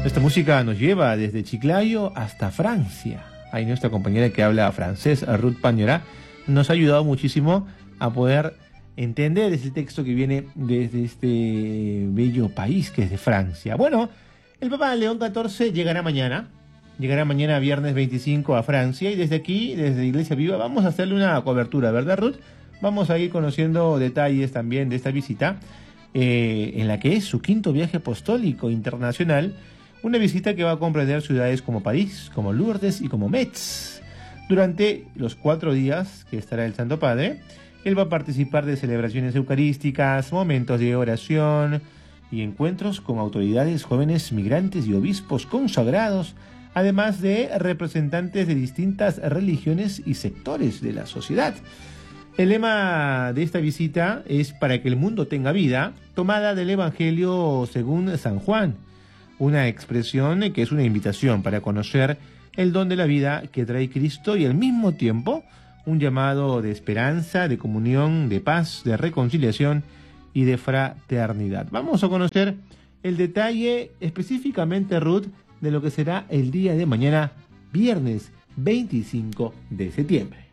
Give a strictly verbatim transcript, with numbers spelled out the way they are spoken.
Esta música nos lleva desde Chiclayo hasta Francia. Ahí nuestra compañera que habla francés, Ruth Pañora, nos ha ayudado muchísimo a poder entender ese texto que viene desde este bello país que es de Francia. Bueno, el Papa León catorce llegará mañana, llegará mañana viernes veinticinco a Francia, y desde aquí, desde Iglesia Viva, vamos a hacerle una cobertura, ¿verdad, Ruth? Vamos a ir conociendo detalles también de esta visita, eh, en la que es su quinto viaje apostólico internacional, una visita que va a comprender ciudades como París, como Lourdes y como Metz. Durante los cuatro días que estará el Santo Padre, él va a participar de celebraciones eucarísticas, momentos de oración y encuentros con autoridades jóvenes migrantes y obispos consagrados, además de representantes de distintas religiones y sectores de la sociedad. El lema de esta visita es "para que el mundo tenga vida", tomada del Evangelio según San Juan, una expresión que es una invitación para conocer el don de la vida que trae Cristo y al mismo tiempo un llamado de esperanza, de comunión, de paz, de reconciliación y de fraternidad. Vamos a conocer el detalle específicamente, Ruth, de lo que será el día de mañana, viernes veinticinco de septiembre.